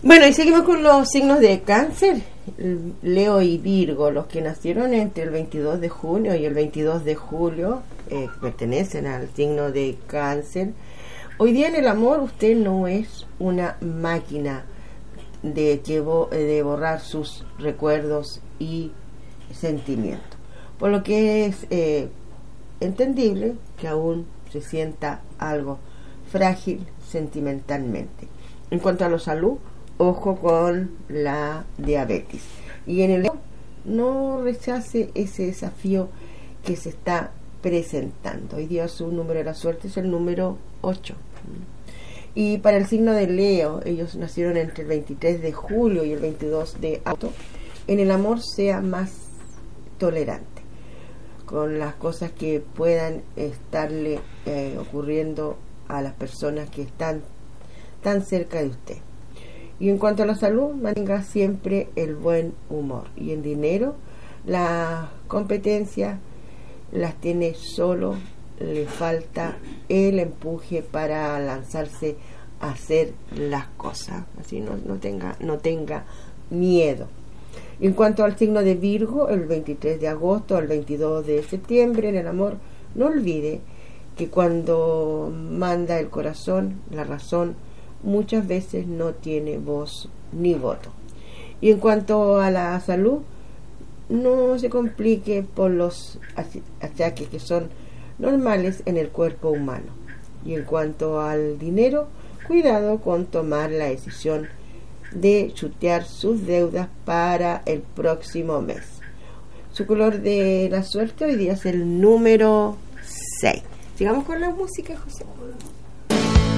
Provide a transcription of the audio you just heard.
Bueno, y seguimos con los signos de Cáncer, Leo y Virgo. Los que nacieron entre el 22 de junio y el 22 de julio pertenecen al signo de Cáncer. Hoy día en el amor usted no es una máquina de borrar sus recuerdos y sentimientos, por lo que es entendible que aún se sienta algo frágil sentimentalmente. En cuanto a la salud, ojo con la diabetes. Y en el no rechace ese desafío que se está presentando. Hoy día su número de la suerte es el número 8. Y para el signo de Leo, ellos nacieron entre el 23 de julio y el 22 de agosto. En el amor sea más tolerante con las cosas que puedan estarle ocurriendo a las personas que están tan cerca de usted. Y en cuanto a la salud, mantenga siempre el buen humor. Y en dinero, la competencia las tiene, solo le falta el empuje para lanzarse a hacer las cosas. Así no tenga miedo. Y en cuanto al signo de Virgo, el 23 de agosto al 22 de septiembre, en el amor, no olvide que cuando manda el corazón, la razón muchas veces no tiene voz ni voto. Y en cuanto a la salud, no se complique por los achaques que son normales en el cuerpo humano. Y en cuanto al dinero, cuidado con tomar la decisión de chutear sus deudas para el próximo mes. Su color de la suerte hoy día es el número 6. Sigamos con la música, José.